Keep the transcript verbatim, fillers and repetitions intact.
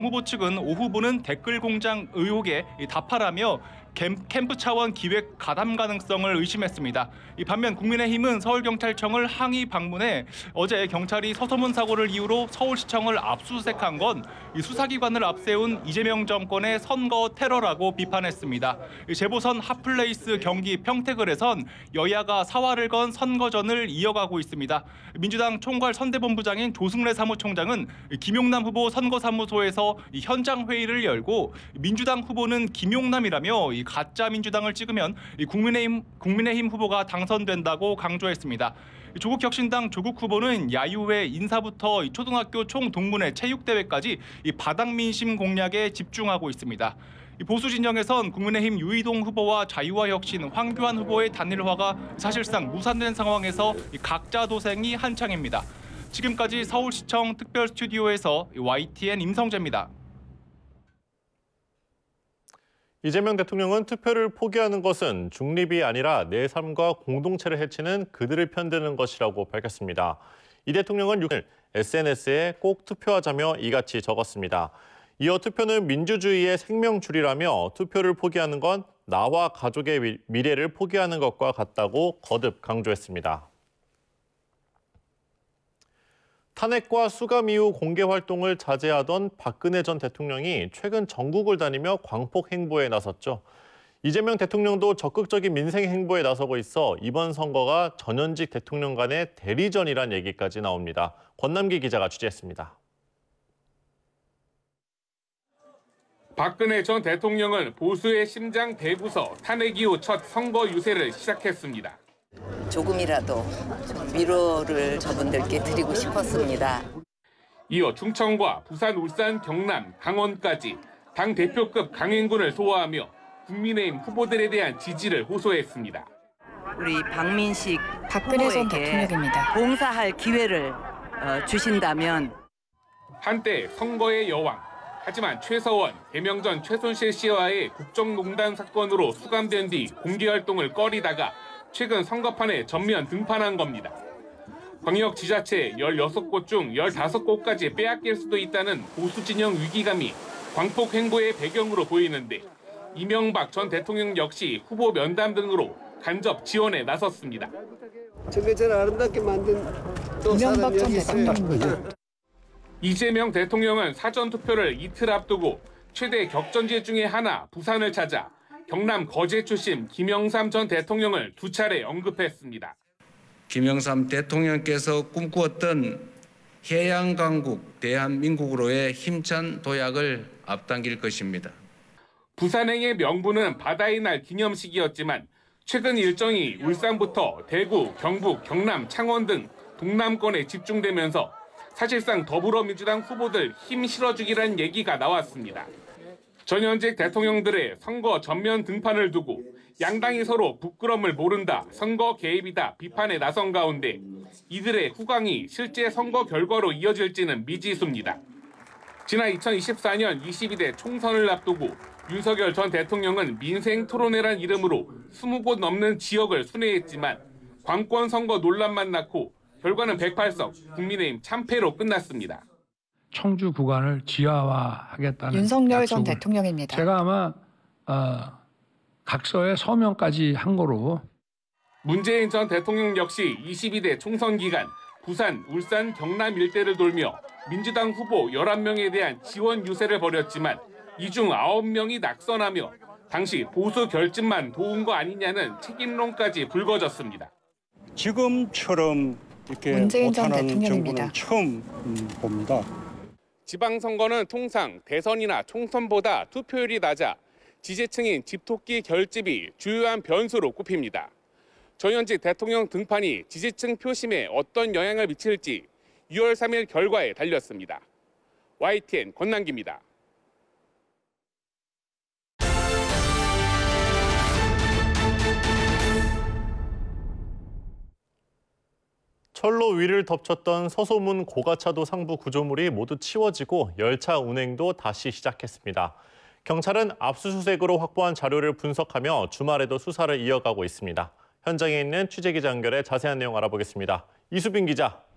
후보 측은 오 후보는 댓글 공장 의혹에 답하라며 캠프 차원 기획 가담 가능성을 의심했습니다. 반면 국민의힘은 서울경찰청을 항의 방문해 어제 경찰이 서소문 사고를 이유로 서울시청을 압수수색한 건 수사기관을 앞세운 이재명 정권의 선거 테러라고 비판했습니다. 재보선 핫플레이스 경기 평택을에선 여야가 사활을 건 선거전을 이어가고 있습니다. 민주당 총괄 선대본부장인 조승래 사무총장은 김용남 후보 선거사무소에서 현장 회의를 열고 민주당 후보는 김용남이라며 가짜 민주당을 찍으면 국민의힘, 국민의힘 후보가 당선된다고 강조했습니다. 조국혁신당 조국 후보는 야유회 인사부터 초등학교 총동문회 체육대회까지 바닥민심 공략에 집중하고 있습니다. 보수 진영에선 국민의힘 유이동 후보와 자유와혁신 황교안 후보의 단일화가 사실상 무산된 상황에서 각자 도생이 한창입니다. 지금까지 서울시청 특별 스튜디오에서 와이티엔 임성재입니다. 이재명 대통령은 투표를 포기하는 것은 중립이 아니라 내 삶과 공동체를 해치는 그들을 편드는 것이라고 밝혔습니다. 이 대통령은 육 일 에스엔에스에 꼭 투표하자며 이같이 적었습니다. 이어 투표는 민주주의의 생명줄이라며 투표를 포기하는 건 나와 가족의 미래를 포기하는 것과 같다고 거듭 강조했습니다. 탄핵과 수감 이후 공개 활동을 자제하던 박근혜 전 대통령이 최근 전국을 다니며 광폭 행보에 나섰죠. 이재명 대통령도 적극적인 민생 행보에 나서고 있어 이번 선거가 전현직 대통령 간의 대리전이란 얘기까지 나옵니다. 권남기 기자가 취재했습니다. 박근혜 전 대통령은 보수의 심장 대구서 탄핵 이후 첫 선거 유세를 시작했습니다. 조금이라도 좀 위로를 저분들께 드리고 싶었습니다. 이어 충청과 부산, 울산, 경남, 강원까지 당 대표급 강행군을 소화하며 국민의힘 후보들에 대한 지지를 호소했습니다. 우리 박민식 박근혜 전 대통령입니다. 봉사할 기회를 주신다면. 한때 선거의 여왕, 하지만 최서원, 대명전 최순실 씨와의 국정농단 사건으로 수감된 뒤 공개활동을 꺼리다가 최근 선거판에 전면 등판한 겁니다. 광역지자체 열여섯 곳 중 열다섯 곳까지 빼앗길 수도 있다는 보수 진영 위기감이 광폭 행보의 배경으로 보이는데 이명박 전 대통령 역시 후보 면담 등으로 간접 지원에 나섰습니다. 정말 아름답게 만든 또 이명박 전 대통령. 이재명 대통령은 사전투표를 이틀 앞두고 최대 격전지 중에 하나 부산을 찾아 경남 거제 출신 김영삼 전 대통령을 두 차례 언급했습니다. 김영삼 대통령께서 꿈꾸었던 해양강국 대한민국으로의 힘찬 도약을 앞당길 것입니다. 부산행의 명분은 바다의 날 기념식이었지만 최근 일정이 울산부터 대구, 경북, 경남, 창원 등 동남권에 집중되면서 사실상 더불어민주당 후보들 힘 실어주기란 얘기가 나왔습니다. 전현직 대통령들의 선거 전면 등판을 두고 양당이 서로 부끄럼을 모른다, 선거 개입이다 비판에 나선 가운데 이들의 후광이 실제 선거 결과로 이어질지는 미지수입니다. 지난 이천이십사 년 이십이 대 총선을 앞두고 윤석열 전 대통령은 민생 토론회란 이름으로 스무 곳 넘는 지역을 순회했지만 관권 선거 논란만 낳고 결과는 백팔 석, 국민의힘 참패로 끝났습니다. 청주 구간을 지하화하겠다는 윤석열 약속을 전 대통령입니다. 제가 아마 어, 각서에 서명까지 한 거로. 문재인 전 대통령 역시 이십이 대 총선 기간 부산, 울산, 경남 일대를 돌며 민주당 후보 열한 명에 대한 지원 유세를 벌였지만 이 중 아홉 명이 낙선하며 당시 보수 결집만 도운 거 아니냐는 책임론까지 불거졌습니다. 지금처럼 이렇게 문재인 전 못하는 대통령입니다. 정부는 처음 봅니다. 지방선거는 통상 대선이나 총선보다 투표율이 낮아 지지층인 집토끼 결집이 주요한 변수로 꼽힙니다. 전현직 대통령 등판이 지지층 표심에 어떤 영향을 미칠지 유월 삼일 결과에 달렸습니다. 와이티엔 권남기입니다. 철로 위를 덮쳤던 서소문 고가차도 상부 구조물이 모두 치워지고 열차 운행도 다시 시작했습니다. 경찰은 압수수색으로 확보한 자료를 분석하며 주말에도 수사를 이어가고 있습니다. 현장에 있는 취재기자 연결해 자세한 내용 알아보겠습니다. 이수빈 기자.